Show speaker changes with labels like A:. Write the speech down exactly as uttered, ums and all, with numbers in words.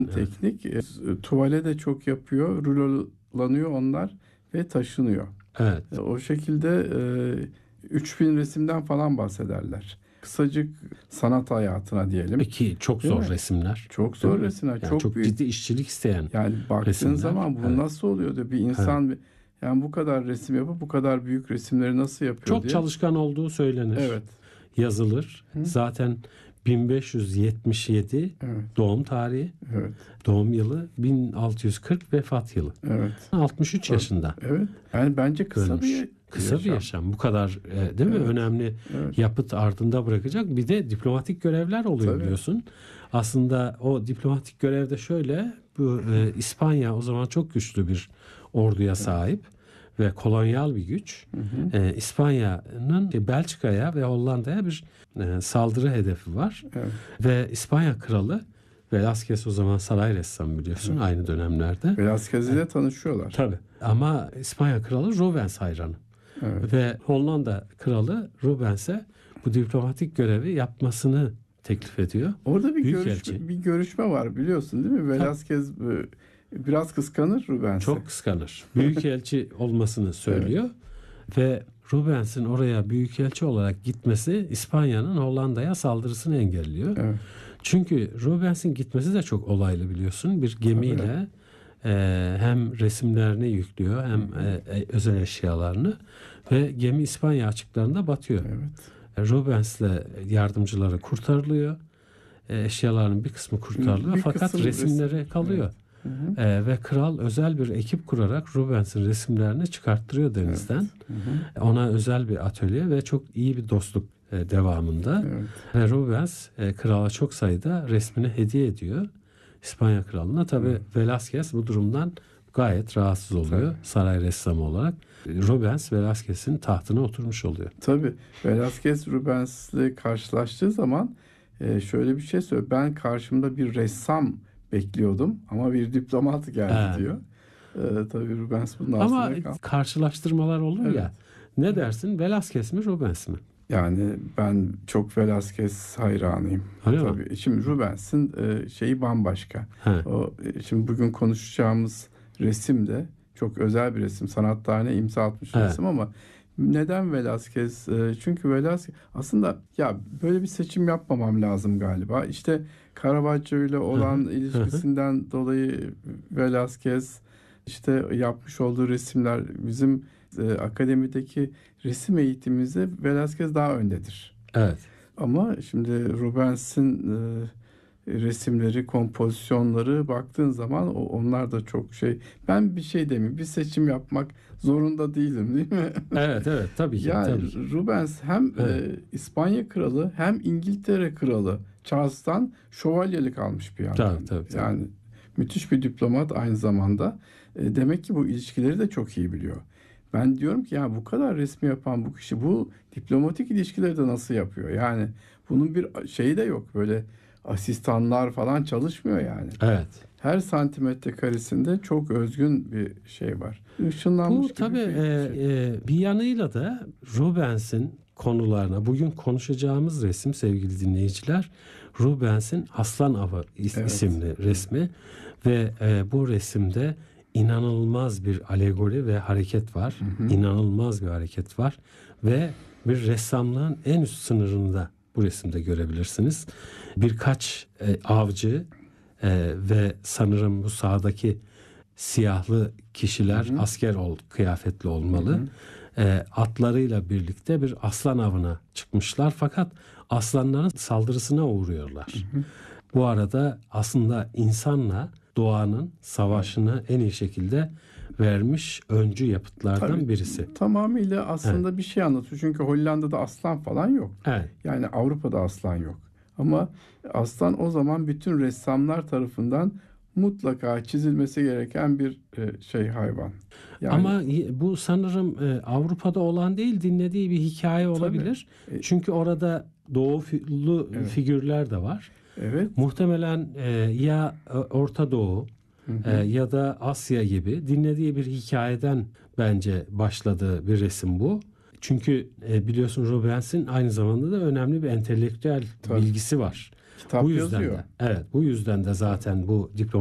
A: teknik. E, tuvale de çok yapıyor. Rulolanıyor onlar ve taşınıyor.
B: Evet.
A: E, o şekilde e, üç bin resimden falan bahsederler. Kısacık sanat hayatına diyelim.
B: Peki çok
A: Değil
B: zor
A: mi?
B: resimler.
A: Çok zor resimler.
B: Yani
A: çok,
B: çok
A: büyük.
B: ciddi işçilik isteyen
A: Yani baktığın
B: resimler.
A: zaman bu
B: Evet.
A: nasıl oluyor diyor. Bir insan
B: Evet.
A: yani bu kadar resim yapıp bu kadar büyük resimleri nasıl yapıyor
B: Çok
A: diye.
B: çalışkan olduğu söylenir.
A: Evet.
B: Yazılır.
A: Hı.
B: Zaten bin beş yüz yetmiş yedi
A: Evet.
B: doğum tarihi.
A: Evet.
B: Doğum yılı bin altı yüz kırk, vefat yılı.
A: Evet.
B: altmış üç yaşında.
A: Evet. Yani bence kısa
B: ölmüş.
A: bir
B: Kısa
A: yaşam.
B: bir yaşam. Bu kadar e, değil mi?
A: Evet.
B: Önemli
A: Evet.
B: yapıt ardında bırakacak. Bir de diplomatik görevler oluyor
A: Tabii.
B: biliyorsun. Aslında o diplomatik görevde şöyle, bu e, İspanya o zaman çok güçlü bir orduya sahip ve kolonyal bir güç.
A: Hı hı.
B: E, İspanya'nın Belçika'ya ve Hollanda'ya bir e, saldırı hedefi var.
A: Evet.
B: Ve İspanya kralı Velázquez o zaman saray ressamı biliyorsun,
A: Evet.
B: aynı dönemlerde.
A: Velázquez ile tanışıyorlar.
B: Tabii. Ama İspanya kralı Rubens hayranı.
A: Evet.
B: Ve Hollanda kralı Rubens'e bu diplomatik görevi yapmasını teklif ediyor.
A: Orada bir
B: Büyükelçi.
A: görüşme, bir görüşme var biliyorsun değil mi? Velázquez e, biraz kıskanır Rubens'i.
B: Çok kıskanır. Büyükelçi olmasını söylüyor. Ve Rubens'in oraya büyükelçi olarak gitmesi İspanya'nın Hollanda'ya saldırısını engelliyor.
A: Evet.
B: Çünkü Rubens'in gitmesi de çok olaylı biliyorsun. Bir gemiyle e, hem resimlerini yüklüyor hem e, özel eşyalarını ve gemi İspanya açıklarında batıyor.
A: Evet.
B: Rubens'le yardımcıları kurtarılıyor. E, eşyalarının bir kısmı kurtarılıyor
A: Bir
B: fakat
A: kısım
B: resimleri
A: resim.
B: kalıyor.
A: Evet. Hı hı.
B: E, ve kral özel bir ekip kurarak Rubens'in resimlerini çıkarttırıyor denizden.
A: Evet. Hı hı.
B: Ona özel bir atölye ve çok iyi bir dostluk e, devamında.
A: Evet.
B: Ve Rubens e, krala çok sayıda resmini hediye ediyor. İspanya kralına. Tabii
A: Evet.
B: Velázquez bu durumdan gayet rahatsız oluyor.
A: Tabii.
B: Saray ressamı olarak. Rubens Velázquez'in tahtına oturmuş oluyor.
A: Tabii. Velázquez Rubens'le karşılaştığı zaman e, şöyle bir şey söylüyor. Ben karşımda bir ressam bekliyordum ama bir diplomat geldi
B: Evet.
A: diyor. E, tabii Rubens bunun
B: Ama
A: altında kaldı.
B: karşılaştırmalar olur
A: Evet.
B: ya. Ne dersin? Velázquez mi Rubens mi?
A: Yani ben çok Velázquez hayranıyım.
B: Öyle mi?
A: Tabii. Şimdi Rubens'in e, şeyi bambaşka.
B: He.
A: O e, şimdi bugün konuşacağımız resim de çok özel bir resim. Sanat tarihine imza atmış
B: Evet.
A: resim ama neden Velázquez? E, çünkü Velázquez aslında ya böyle bir seçim yapmamam lazım galiba. İşte Caravaggio ile olan ilişkisinden dolayı Velázquez işte yapmış olduğu resimler bizim e, akademideki resim eğitimimizde Velázquez daha öndedir.
B: Evet.
A: Ama şimdi Rubens'in e, resimleri, kompozisyonları baktığın zaman o, onlar da çok şey. Ben bir şey demeyeyim, bir seçim yapmak zorunda değilim değil mi?
B: Evet evet tabii ki.
A: Yani
B: tabii ki.
A: Rubens hem
B: Evet.
A: e, İspanya kralı hem İngiltere kralı Charles'tan şövalyelik almış bir yandan.
B: Tabii, tabii, tabii.
A: Yani müthiş bir diplomat aynı zamanda. E, demek ki bu ilişkileri de çok iyi biliyor. Ben diyorum ki ya bu kadar resmi yapan bu kişi bu diplomatik ilişkileri de nasıl yapıyor? Yani bunun bir şeyi de yok. Böyle asistanlar falan çalışmıyor yani.
B: Evet.
A: Her santimetre karesinde çok özgün bir şey var. Işınlanmış
B: Bu
A: gibi
B: tabii
A: bir
B: e,
A: şey.
B: e, bir yanıyla da Rubens'in konularına bugün konuşacağımız resim sevgili dinleyiciler, Rubens'in Aslan Avı is-
A: Evet.
B: isimli resmi ve e, bu resimde inanılmaz bir alegori ve hareket var.
A: Hı hı.
B: İnanılmaz bir hareket var ve bir ressamlığın en üst sınırını da bu resimde görebilirsiniz. Birkaç e, avcı e, ve sanırım bu sağdaki siyahlı kişiler
A: Hı hı.
B: asker ol, kıyafetli olmalı.
A: Hı hı.
B: E, atlarıyla birlikte bir aslan avına çıkmışlar fakat aslanların saldırısına uğruyorlar.
A: Hı hı.
B: Bu arada aslında insanla doğanın savaşını en iyi şekilde vermiş öncü yapıtlardan
A: Tabii,
B: birisi.
A: tamamıyla aslında bir şey anlatıyor. Çünkü Hollanda'da aslan falan yok.
B: Evet.
A: Yani Avrupa'da aslan yok. Ama aslan o zaman bütün ressamlar tarafından mutlaka çizilmesi gereken bir e, şey hayvan. Yani,
B: Ama bu sanırım e, Avrupa'da olan değil, dinlediği bir hikaye olabilir.
A: Tabii.
B: Çünkü orada doğulu
A: Evet.
B: figürler de var.
A: evet.
B: Muhtemelen e, ya Orta Doğu
A: Hı hı.
B: e, ya da Asya gibi dinlediği bir hikayeden bence başladığı bir resim bu. Çünkü e, biliyorsun Rubens'in aynı zamanda da önemli bir entelektüel
A: Tabii.
B: bilgisi var.
A: Kitap
B: bu yüzden
A: yazıyor.
B: de evet bu yüzden de zaten bu diploma